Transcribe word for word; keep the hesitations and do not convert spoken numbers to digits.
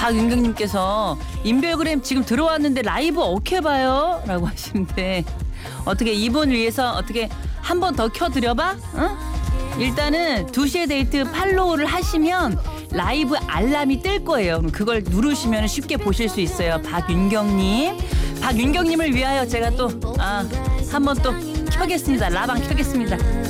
박윤경님께서 인별그램 지금 들어왔는데 라이브 어떻게 봐요? 라고 하시는데 어떻게 이분 위해서 어떻게 한 번 더 켜드려봐? 응? 일단은 두 시에 데이트 팔로우를 하시면 라이브 알람이 뜰 거예요. 그럼 그걸 누르시면 쉽게 보실 수 있어요. 박윤경님. 박윤경님을 위하여 제가 또 아, 한 번 또 켜겠습니다. 라방 켜겠습니다.